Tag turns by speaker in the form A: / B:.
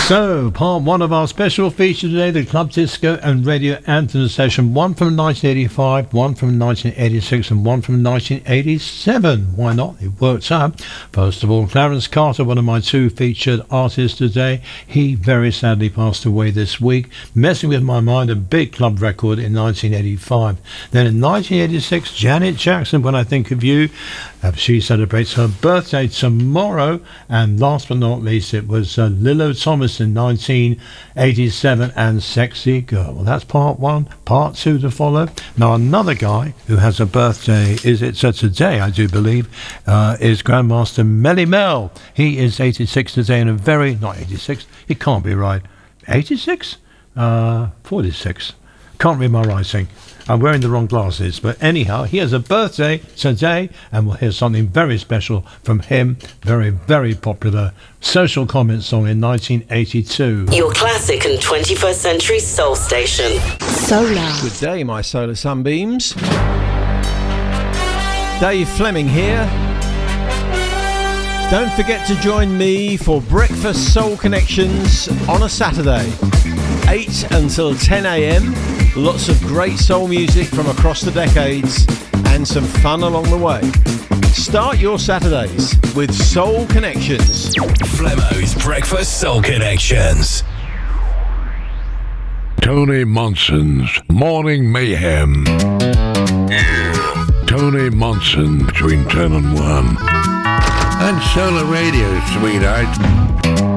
A: So, part one of our special feature today, the Club Disco and Radio Anthem session, one from 1985, one from 1986 and one from 1987. Why not? It works out. First of all, Clarence Carter, one of my two featured artists today. He very sadly passed away this week. Messing with My Mind, a big club record in 1985. Then in 1986, Janet Jackson, When I Think of You. She celebrates her birthday tomorrow. And last but not least, it was Lilo Thomas in 1987 and Sexy Girl. Well, that's part one. Part two to follow. Now, another guy who has a birthday, today, I do believe, is Grandmaster Melly Mel. He is 86 today and not 86, it can't be right. 86? 46. Can't read my writing. I'm wearing the wrong glasses, but anyhow, he has a birthday today, and we'll hear something very special from him. Very, very popular social comment song in 1982.
B: Your classic and 21st century soul station.
C: Solar.
D: Good day, my solar sunbeams. Dave Fleming here. Don't forget to join me for Breakfast Soul Connections on a Saturday, 8 until 10 a.m. Lots of great soul music from across the decades and some fun along the way. Start your Saturdays with Soul Connections.
E: Flemo's Breakfast Soul Connections.
F: Tony Monson's Morning Mayhem. Yeah. Tony Monson between 10 and 1. And Solar Radio, sweetheart.